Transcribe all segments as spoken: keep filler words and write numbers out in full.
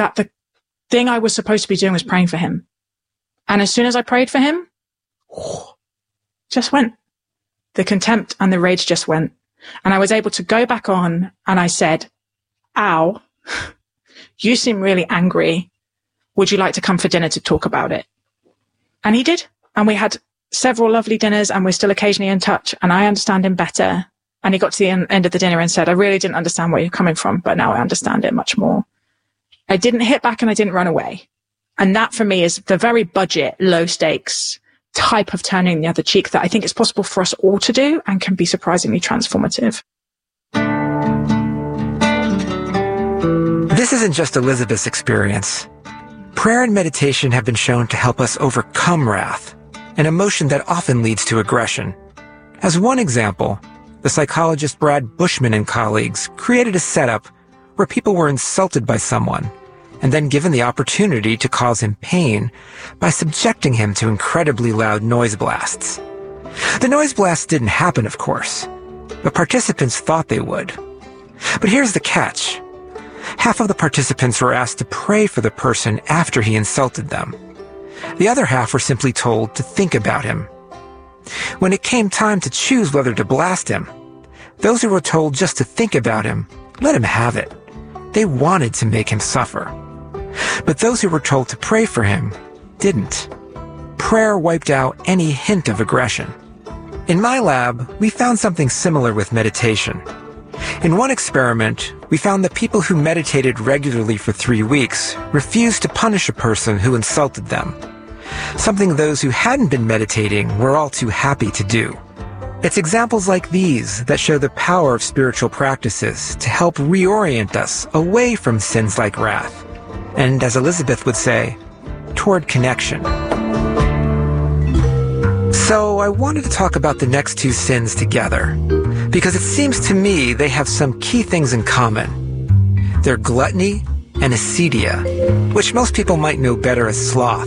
that the thing I was supposed to be doing was praying for him. And as soon as I prayed for him, just went. The contempt and the rage just went. And I was able to go back on and I said, ow, you seem really angry. Would you like to come for dinner to talk about it? And he did. And we had several lovely dinners and we're still occasionally in touch and I understand him better. And he got to the end of the dinner and said, I really didn't understand where you're coming from, but now I understand it much more. I didn't hit back and I didn't run away. And that for me is the very budget, low stakes type of turning the other cheek that I think it's possible for us all to do and can be surprisingly transformative. This isn't just Elizabeth's experience. Prayer and meditation have been shown to help us overcome wrath, an emotion that often leads to aggression. As one example, the psychologist Brad Bushman and colleagues created a setup where people were insulted by someone and then given the opportunity to cause him pain by subjecting him to incredibly loud noise blasts. The noise blasts didn't happen, of course, but participants thought they would. But here's the catch. Half of the participants were asked to pray for the person after he insulted them. The other half were simply told to think about him. When it came time to choose whether to blast him, those who were told just to think about him, let him have it. They wanted to make him suffer. But those who were told to pray for him didn't. Prayer wiped out any hint of aggression. In my lab, we found something similar with meditation. In one experiment, we found that people who meditated regularly for three weeks refused to punish a person who insulted them, something those who hadn't been meditating were all too happy to do. It's examples like these that show the power of spiritual practices to help reorient us away from sins like wrath, and as Elizabeth would say, toward connection. So I wanted to talk about the next two sins together, because it seems to me they have some key things in common. They're gluttony and acedia, which most people might know better as sloth.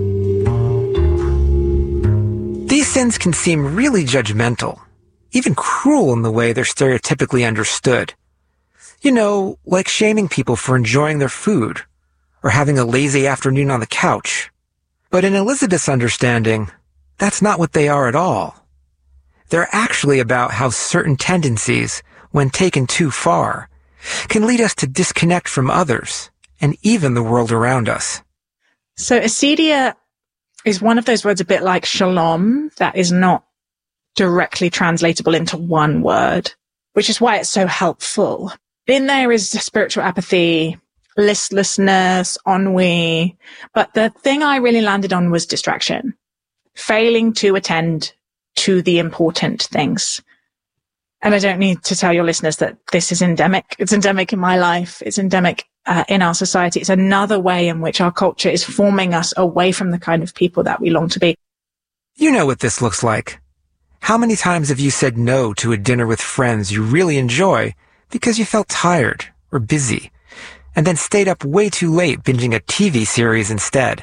These sins can seem really judgmental, even cruel in the way they're stereotypically understood. You know, like shaming people for enjoying their food, or having a lazy afternoon on the couch. But in Elizabeth's understanding, that's not what they are at all. They're actually about how certain tendencies, when taken too far, can lead us to disconnect from others and even the world around us. So acedia is one of those words a bit like shalom that is not directly translatable into one word, which is why it's so helpful. In there is spiritual apathy, listlessness, ennui. But the thing I really landed on was distraction, failing to attend to the important things. And I don't need to tell your listeners that this is endemic. It's endemic in my life. It's endemic uh, in our society. It's another way in which our culture is forming us away from the kind of people that we long to be. You know what this looks like. How many times have you said no to a dinner with friends you really enjoy because you felt tired or busy, and then stayed up way too late binging a T V series instead?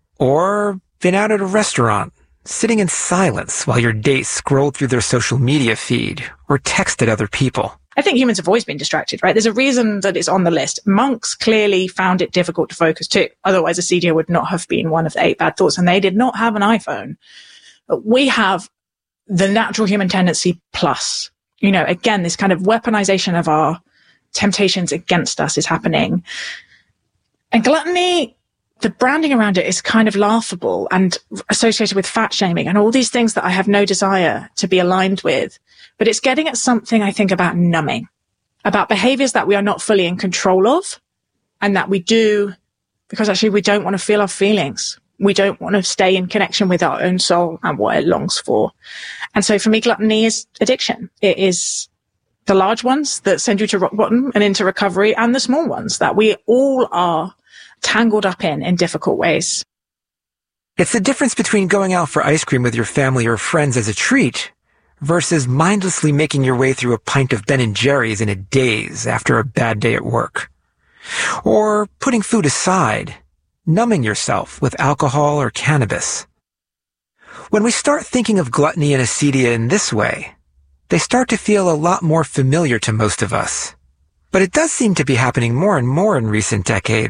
Or been out at a restaurant, sitting in silence while your date scrolled through their social media feed or texted other people? I think humans have always been distracted, right? There's a reason that it's on the list. Monks clearly found it difficult to focus too. Otherwise, acedia would not have been one of the eight bad thoughts, and they did not have an iPhone. But we have the natural human tendency plus. You know, again, this kind of weaponization of our temptations against us is happening. And gluttony, the branding around it is kind of laughable and associated with fat shaming and all these things that I have no desire to be aligned with. But it's getting at something, I think, about numbing, about behaviors that we are not fully in control of and that we do because actually we don't want to feel our feelings. We don't want to stay in connection with our own soul and what it longs for. And so for me, gluttony is addiction. It is the large ones that send you to rock bottom and into recovery, and the small ones that we all are tangled up in in difficult ways. It's the difference between going out for ice cream with your family or friends as a treat versus mindlessly making your way through a pint of Ben and Jerry's in a daze after a bad day at work. Or putting food aside, numbing yourself with alcohol or cannabis. When we start thinking of gluttony and acedia in this way, they start to feel a lot more familiar to most of us. But it does seem to be happening more and more in recent decades.